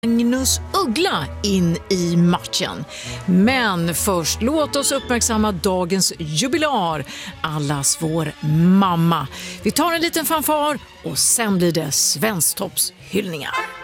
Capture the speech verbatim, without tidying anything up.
Magnus Uggla in i matchen. Men först, låt oss uppmärksamma dagens jubilar, allas vår mamma. Vi tar en liten fanfar och sen blir det Svensktoppshyllningar.